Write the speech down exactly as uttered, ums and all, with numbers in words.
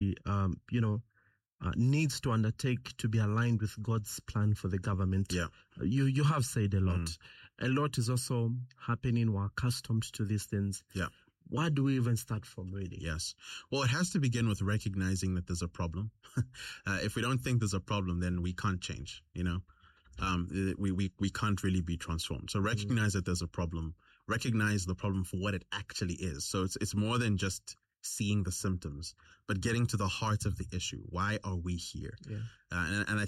country, um, you know, uh, needs to undertake to be aligned with God's plan for the government. Yeah. You, you have said a lot. Mm. A lot is also happening. We're accustomed to these things. Yeah. Where do we even start from, really? Yes. Well, it has to begin with recognizing that there's a problem. uh, if we don't think there's a problem, then we can't change, you know. Um, we, we, we can't really be transformed. So recognize mm. that there's a problem. Recognize the problem for what it actually is. So it's, it's more than just seeing the symptoms, but getting to the heart of the issue. Why are we here? Yeah. Uh, and, and I